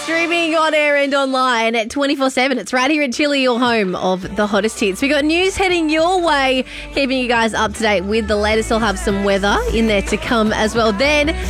Streaming on air and online at 24/7. It's right here at Chili, your home of the hottest hits. We got news heading your way, keeping you guys up to date with the latest. I'll have some weather in there to come as well. Then